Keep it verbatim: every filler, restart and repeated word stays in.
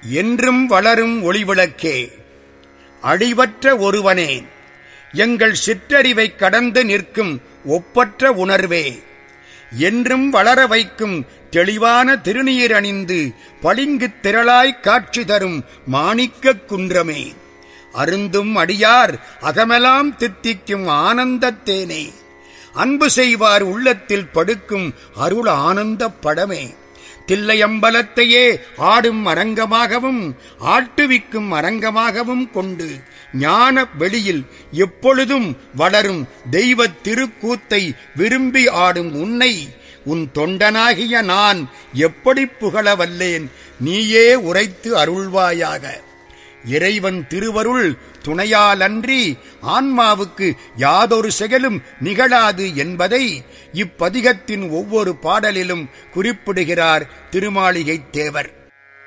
என்றும் வளரும் ஒளிவிளக்கே, அழிவற்ற ஒருவனே, எங்கள் சிற்றறிவை கடந்து நிற்கும் ஒப்பற்ற உணர்வே, என்றும் வளர வைக்கும் தெளிவான திருநீர் அணிந்து பளிங்குத் திரளாய் காட்சி தரும் மாணிக்கக் குன்றமே, அருந்தும் அடியார் அகமெலாம் தித்திக்கும் ஆனந்தத்தேனே, அன்பு செய்வார் உள்ளத்தில் படுக்கும் அருள் ஆனந்தப் படமே, தில்லையம்பலத்தையே ஆடும் அரங்கமாகவும் ஆட்டுவிக்கும் அரங்கமாகவும் கொண்டு ஞான வெளியில் எப்பொழுதும் வளரும் தெய்வத் திருக்கூத்தை விரும்பி ஆடும் உன்னை உன் தொண்டனாகிய நான் எப்படி புகழ வல்லேன், நீயே உரைத்து அருள்வாயாக. இறைவன் திருவருள் துணையாலன்றி ஆன்மாவுக்கு யாதொரு செயலும் நிகழாது என்பதை இப்பதிகத்தின் ஒவ்வொரு பாடலிலும் குறிப்பிடுகிறார் திருமாளிகைத் தேவர்.